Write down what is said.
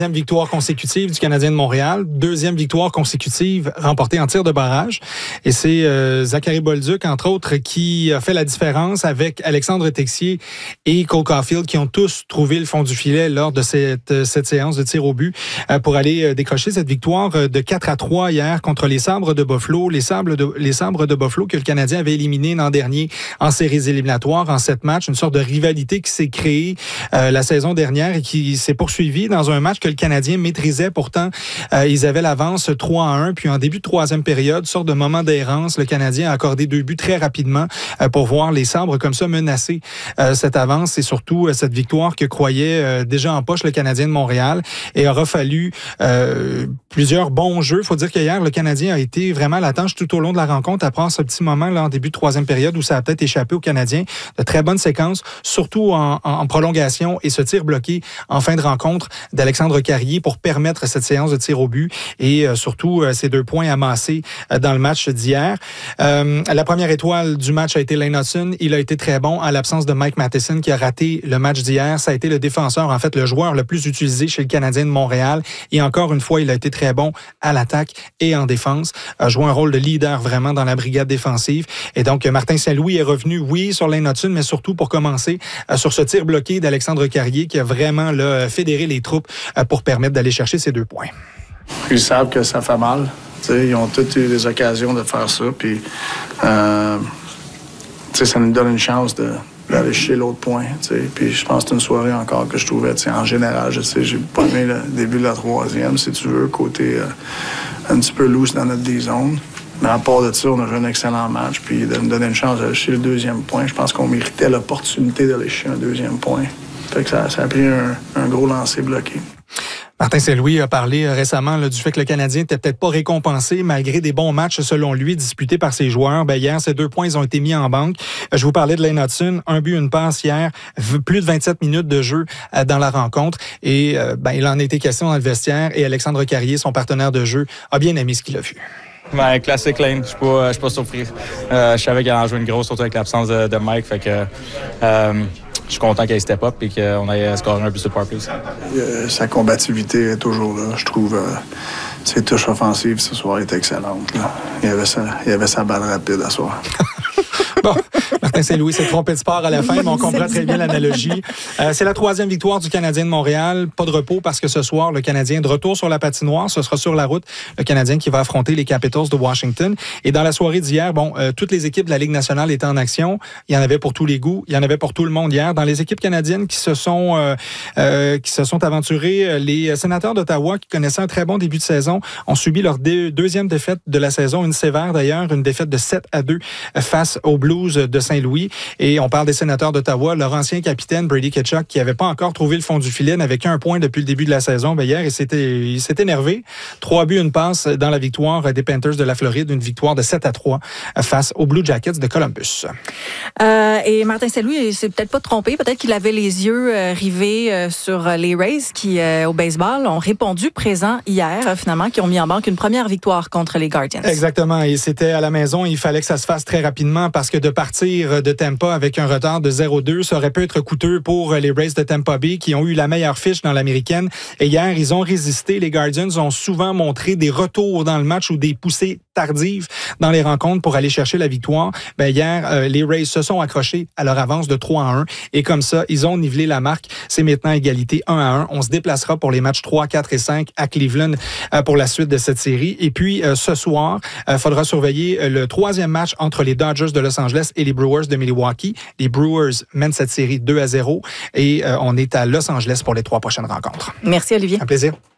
Deuxième victoire consécutive du Canadien de Montréal. Deuxième victoire consécutive remportée en tir de barrage. Et c'est Zachary Bolduc, entre autres, qui a fait la différence avec Alexandre Texier et Cole Caulfield, qui ont tous trouvé le fond du filet lors de cette séance de tir au but pour aller décrocher cette victoire de 4-3 hier contre les Sabres de Buffalo. Les Sabres de Buffalo que le Canadien avait éliminé l'an dernier en séries éliminatoires, en 7 matchs. Une sorte de rivalité qui s'est créée la saison dernière et qui s'est poursuivie dans un match que le Canadien maîtrisait. Pourtant, ils avaient l'avance 3-1. Puis en début de troisième période, sorte de moment d'errance, le Canadien a accordé 2 buts très rapidement pour voir les Sabres comme ça menacer cette avance et surtout cette victoire que croyait déjà en poche le Canadien de Montréal. Et il aura fallu plusieurs bons jeux. Il faut dire qu'hier, le Canadien a été vraiment à la tâche tout au long de la rencontre, à part ce petit moment là en début de troisième période où ça a peut-être échappé aux Canadiens. De très bonnes séquences, surtout en prolongation et ce tir bloqué en fin de rencontre d'Alexandre Carrier pour permettre cette séance de tir au but et surtout ces 2 points amassés dans le match d'hier. La première étoile du match a été Lane Hutson. Il a été très bon à l'absence de Mike Matheson qui a raté le match d'hier. Ça a été le défenseur, en fait, le joueur le plus utilisé chez le Canadien de Montréal. Et encore une fois, il a été très bon à l'attaque et en défense. A joué un rôle de leader vraiment dans la brigade défensive. Et donc, Martin Saint-Louis est revenu, oui, sur Lane Hutson, mais surtout pour commencer sur ce tir bloqué d'Alexandre Carrier qui a vraiment là, fédéré les troupes pour permettre d'aller chercher ces 2 points. Ils savent que ça fait mal. T'sais, ils ont toutes eu des occasions de faire ça. Puis, ça nous donne une chance d'aller chercher l'autre point. Puis je pense que c'est une soirée encore que je trouvais, en général, j'ai pas aimé le début de la troisième, si tu veux, côté un petit peu loose dans notre D-zone. Mais à part de ça, on a joué un excellent match. Puis de nous donner une chance d'aller chercher le 2e point, je pense qu'on méritait l'opportunité d'aller chercher un 2e point. Fait que ça a pris un gros lancer bloqué. Martin Saint-Louis a parlé récemment du fait que le Canadien n'était peut-être pas récompensé malgré des bons matchs, selon lui, disputés par ses joueurs. Hier, ces 2 points, ils ont été mis en banque. Je vous parlais de Lane Hutson, 1 but, 1 passe hier, plus de 27 minutes de jeu dans la rencontre. Et il en a été question dans le vestiaire. Et Alexandre Carrier, son partenaire de jeu, a bien aimé ce qu'il a vu. Classique Lane, je suis pas surpris. Je savais qu'il en jouait une grosse, surtout avec l'absence de Mike. Fait que je suis content qu'il ait step up et qu'on ait scoré un but sur le power play. Sa combativité est toujours là. Je trouve ses touches offensives ce soir étaient excellentes. Là. Il y avait sa balle rapide à soir. Bon, Martin Saint-Louis s'est trompé de sport à la fin, mais on comprend très bien l'analogie. C'est la 3e victoire du Canadien de Montréal. Pas de repos parce que ce soir, le Canadien est de retour sur la patinoire. Ce sera sur la route. Le Canadien qui va affronter les Capitals de Washington. Et dans la soirée d'hier, toutes les équipes de la Ligue nationale étaient en action. Il y en avait pour tous les goûts. Il y en avait pour tout le monde hier. Dans les équipes canadiennes qui se sont aventurées, les Sénateurs d'Ottawa, qui connaissaient un très bon début de saison, ont subi leur 2e défaite de la saison, une sévère d'ailleurs, une défaite de 7-2 face aux Blues de Saint-Louis. Et on parle des Sénateurs d'Ottawa. Leur ancien capitaine, Brady Tkachuk, qui n'avait pas encore trouvé le fond du filet, n'avait qu'un point depuis le début de la saison. Hier, il s'est énervé. 3 buts, 1 passe dans la victoire des Panthers de la Floride. Une victoire de 7-3 face aux Blue Jackets de Columbus. Et Martin Saint-Louis, il s'est peut-être pas trompé. Peut-être qu'il avait les yeux rivés sur les Rays qui, au baseball, ont répondu présent hier, finalement, qui ont mis en banque une première victoire contre les Guardians. Exactement. Et c'était à la maison. Il fallait que ça se fasse très rapidement parce que de partir de Tampa avec un retard de 0-2, ça aurait pu être coûteux pour les Rays de Tampa Bay qui ont eu la meilleure fiche dans l'américaine. Et hier, ils ont résisté. Les Guardians ont souvent montré des retours dans le match ou des poussées tardives dans les rencontres pour aller chercher la victoire. Hier, les Rays se sont accrochés à leur avance de 3-1 et comme ça, ils ont nivelé la marque. C'est maintenant égalité 1-1. On se déplacera pour les matchs 3, 4 et 5 à Cleveland pour la suite de cette série. Et puis, ce soir, il faudra surveiller le 3e match entre les Dodgers de Los Angeles et les Brewers de Milwaukee. Les Brewers mènent cette série 2-0 et on est à Los Angeles pour les 3 prochaines rencontres. Merci, Olivier. Un plaisir.